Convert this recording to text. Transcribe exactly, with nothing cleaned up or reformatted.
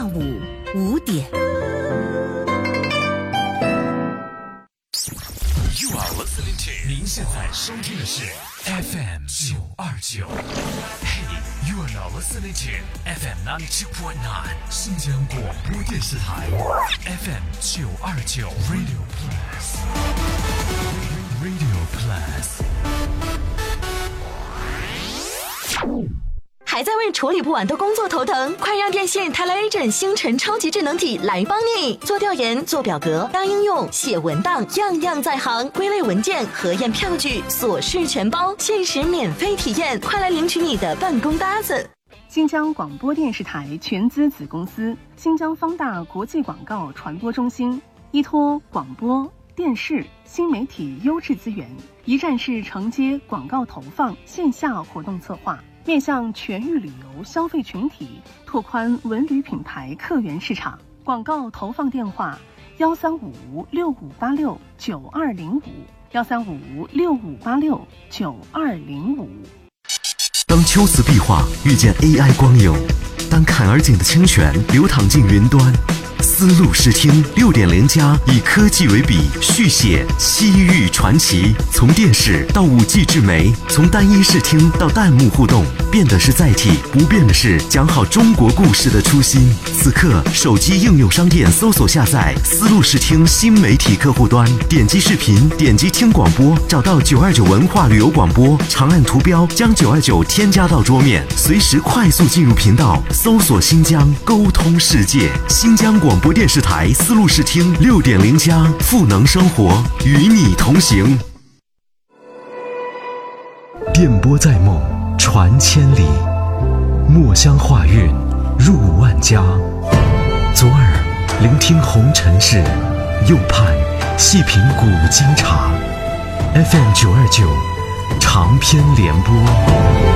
下午五点。 You are listening to 您现在收听的是 F M 九二九。Hey, you are now listening to F M ninety-two point nine 新疆广播电视台 F M 九二九 Radio Plus Radio Plus。 还在为处理不完的工作头疼？快让电信泰来 Agent 星辰超级智能体来帮你！做调研、做表格、当应用、写文档，样样在行。归类文件、核验票据，琐事全包，限时免费体验，快来领取你的办公搭子！ 新疆广播电视台全资子公司新疆方大国际广告传播中心，依托广播、电视、新媒体优质资源，一站式承接广告投放、线下活动策划，面向全域旅游消费群体，拓宽文旅品牌客源市场。广告投放电话：幺三五六五八六九二零五，幺三五六五八六九二零五。 当秋瓷壁画遇见 A I 光影，当坎儿井的清泉流淌进云端，丝路视听 六点零 加以科技为笔，续写西域传奇。从电视到 五 G 智媒，从单一视听到弹幕互动，变的是载体，不变的是讲好中国故事的初心。此刻，手机应用商店搜索下载丝路视听新媒体客户端，点击视频，点击听广播，找到九二九文化旅游广播，长按图标将九二九添加到桌面，随时快速进入频道，搜索新疆，沟通世界。新疆广播电视台丝路视听 六点零 加，赋能生活，与你同行。电波在梦，传千里，墨香画韵，入万家。左耳聆听红尘事，右盼细品古今茶。F M 九二九长篇联播。